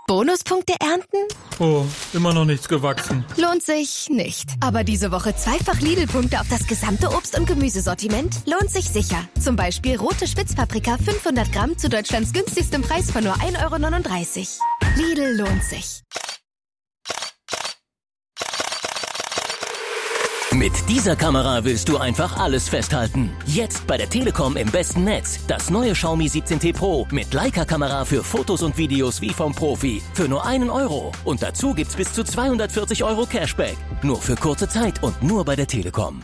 Bonuspunkte ernten? Oh, immer noch nichts gewachsen. Lohnt sich nicht. Aber diese Woche zweifach Lidl-Punkte auf das gesamte Obst- und Gemüsesortiment lohnt sich sicher. Zum Beispiel rote Spitzpaprika 500 Gramm zu Deutschlands günstigstem Preis von nur 1,39 €. Lidl lohnt sich. Mit dieser Kamera willst du einfach alles festhalten. Jetzt bei der Telekom im besten Netz. Das neue Xiaomi 17T Pro mit Leica-Kamera für Fotos und Videos wie vom Profi. Für nur 1 €. Und dazu gibt's bis zu 240 € Cashback. Nur für kurze Zeit und nur bei der Telekom.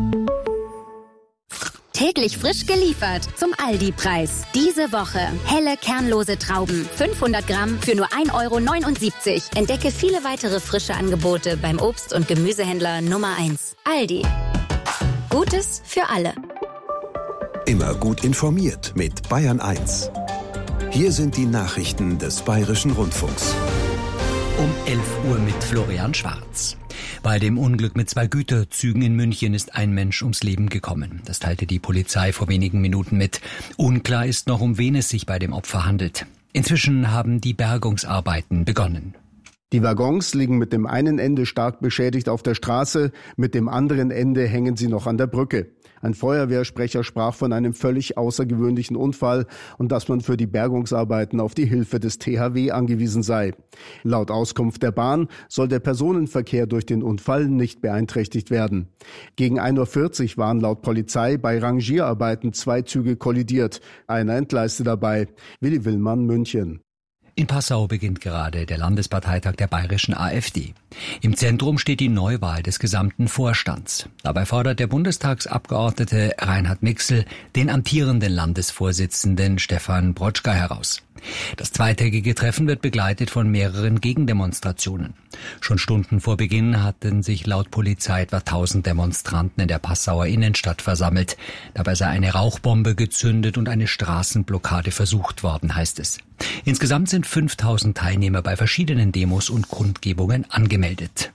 Täglich frisch geliefert zum Aldi-Preis. Diese Woche helle kernlose Trauben, 500 Gramm für nur 1,79 €. Entdecke viele weitere frische Angebote beim Obst- und Gemüsehändler Nummer 1. Aldi. Gutes für alle. Immer gut informiert mit Bayern 1. Hier sind die Nachrichten des Bayerischen Rundfunks. Um 11 Uhr mit Florian Schwarz. Bei dem Unglück mit 2 Güterzügen in München ist ein Mensch ums Leben gekommen. Das teilte die Polizei vor wenigen Minuten mit. Unklar ist noch, um wen es sich bei dem Opfer handelt. Inzwischen haben die Bergungsarbeiten begonnen. Die Waggons liegen mit dem einen Ende stark beschädigt auf der Straße, mit dem anderen Ende hängen sie noch an der Brücke. Ein Feuerwehrsprecher sprach von einem völlig außergewöhnlichen Unfall und dass man für die Bergungsarbeiten auf die Hilfe des THW angewiesen sei. Laut Auskunft der Bahn soll der Personenverkehr durch den Unfall nicht beeinträchtigt werden. Gegen 1:40 Uhr waren laut Polizei bei Rangierarbeiten 2 Züge kollidiert. Einer entgleiste dabei. Willi Willmann, München. In Passau beginnt gerade der Landesparteitag der bayerischen AfD. Im Zentrum steht die Neuwahl des gesamten Vorstands. Dabei fordert der Bundestagsabgeordnete Reinhard Mixel den amtierenden Landesvorsitzenden Stefan Brotschka heraus. Das zweitägige Treffen wird begleitet von mehreren Gegendemonstrationen. Schon Stunden vor Beginn hatten sich laut Polizei etwa 1000 Demonstranten in der Passauer Innenstadt versammelt. Dabei sei eine Rauchbombe gezündet und eine Straßenblockade versucht worden, heißt es. Insgesamt sind 5000 Teilnehmer bei verschiedenen Demos und Kundgebungen angemeldet.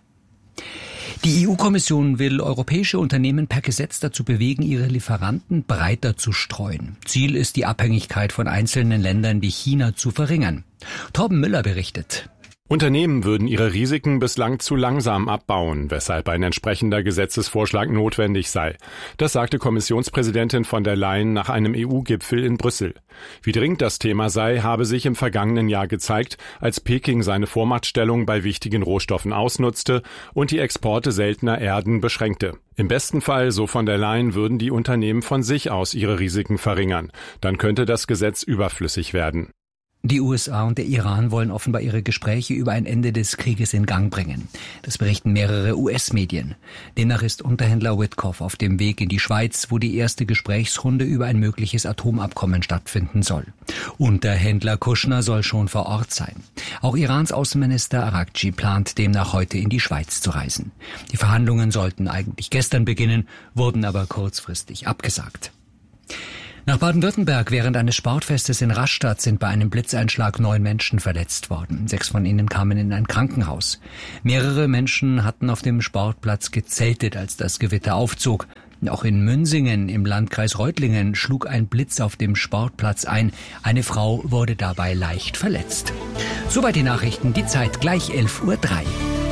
Die EU-Kommission will europäische Unternehmen per Gesetz dazu bewegen, ihre Lieferanten breiter zu streuen. Ziel ist, die Abhängigkeit von einzelnen Ländern wie China zu verringern. Torben Müller berichtet. Unternehmen würden ihre Risiken bislang zu langsam abbauen, weshalb ein entsprechender Gesetzesvorschlag notwendig sei. Das sagte Kommissionspräsidentin von der Leyen nach einem EU-Gipfel in Brüssel. Wie dringend das Thema sei, habe sich im vergangenen Jahr gezeigt, als Peking seine Vormachtstellung bei wichtigen Rohstoffen ausnutzte und die Exporte seltener Erden beschränkte. Im besten Fall, so von der Leyen, würden die Unternehmen von sich aus ihre Risiken verringern. Dann könnte das Gesetz überflüssig werden. Die USA und der Iran wollen offenbar ihre Gespräche über ein Ende des Krieges in Gang bringen. Das berichten mehrere US-Medien. Demnach ist Unterhändler Witkoff auf dem Weg in die Schweiz, wo die erste Gesprächsrunde über ein mögliches Atomabkommen stattfinden soll. Unterhändler Kushner soll schon vor Ort sein. Auch Irans Außenminister Araghchi plant demnach heute in die Schweiz zu reisen. Die Verhandlungen sollten eigentlich gestern beginnen, wurden aber kurzfristig abgesagt. Nach Baden-Württemberg während eines Sportfestes in Rastatt sind bei einem Blitzeinschlag 9 Menschen verletzt worden. 6 von ihnen kamen in ein Krankenhaus. Mehrere Menschen hatten auf dem Sportplatz gezeltet, als das Gewitter aufzog. Auch in Münsingen im Landkreis Reutlingen schlug ein Blitz auf dem Sportplatz ein. Eine Frau wurde dabei leicht verletzt. Soweit die Nachrichten, die Zeit gleich 11:03 Uhr.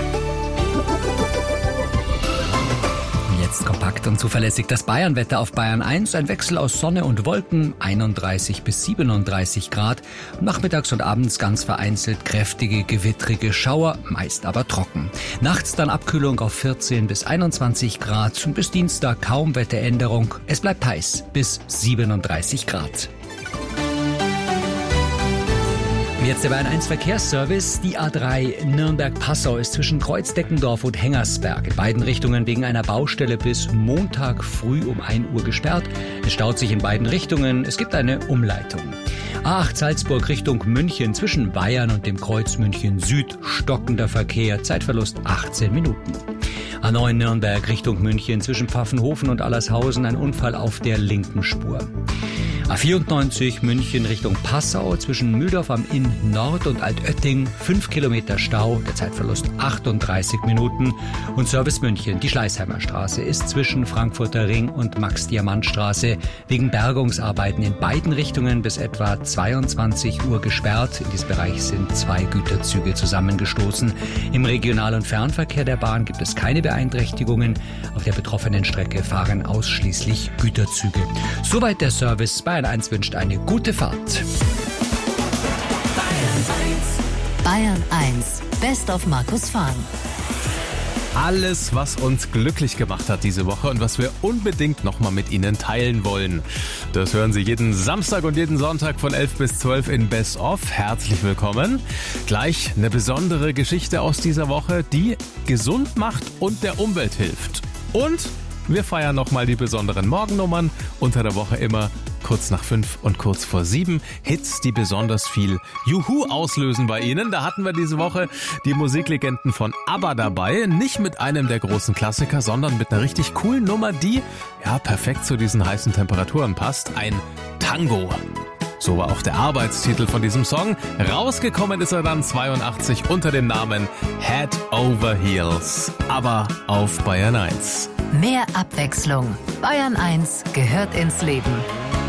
Jetzt kompakt und zuverlässig das Bayernwetter auf Bayern 1. Ein Wechsel aus Sonne und Wolken, 31 bis 37 Grad. Nachmittags und abends ganz vereinzelt kräftige, gewittrige Schauer, meist aber trocken. Nachts dann Abkühlung auf 14 bis 21 Grad und bis Dienstag kaum Wetteränderung. Es bleibt heiß bis 37 Grad. Jetzt der Bayern 1 Verkehrsservice. Die A3 Nürnberg-Passau ist zwischen Kreuzdeckendorf und Hengersberg in beiden Richtungen wegen einer Baustelle bis Montag früh um 1 Uhr gesperrt. Es staut sich in beiden Richtungen. Es gibt eine Umleitung. A8 Salzburg Richtung München zwischen Bayern und dem Kreuz München Süd. Stockender Verkehr. Zeitverlust 18 Minuten. A9 Nürnberg Richtung München zwischen Pfaffenhofen und Allershausen ein Unfall auf der linken Spur. A94 München Richtung Passau zwischen Mühldorf am Inn Nord und Altötting 5 Kilometer Stau, der Zeitverlust 38 Minuten. Und Service München, die Schleißheimer Straße ist zwischen Frankfurter Ring und Max-Diamant-Straße wegen Bergungsarbeiten in beiden Richtungen bis etwa 22 Uhr gesperrt. In diesem Bereich sind 2 Güterzüge zusammengestoßen. Im Regional- und Fernverkehr der Bahn gibt es keine Beeinträchtigungen. Auf der betroffenen Strecke fahren ausschließlich Güterzüge. Soweit der Service. Bayern 1 wünscht eine gute Fahrt. Bayern 1, Best of Markus Fahn. Alles, was uns glücklich gemacht hat diese Woche und was wir unbedingt nochmal mit Ihnen teilen wollen. Das hören Sie jeden Samstag und jeden Sonntag von 11 bis 12 in Best of. Herzlich willkommen. Gleich eine besondere Geschichte aus dieser Woche, die gesund macht und der Umwelt hilft. Und wir feiern nochmal die besonderen Morgennummern. Unter der Woche immer kurz nach 5 und kurz vor 7. Hits, die besonders viel Juhu auslösen bei Ihnen. Da hatten wir diese Woche die Musiklegenden von ABBA dabei. Nicht mit einem der großen Klassiker, sondern mit einer richtig coolen Nummer, die ja perfekt zu diesen heißen Temperaturen passt. Ein Tango. So war auch der Arbeitstitel von diesem Song. Rausgekommen ist er dann 82 unter dem Namen Head Over Heels. Aber auf Bayern 1. Mehr Abwechslung. Bayern 1 gehört ins Leben.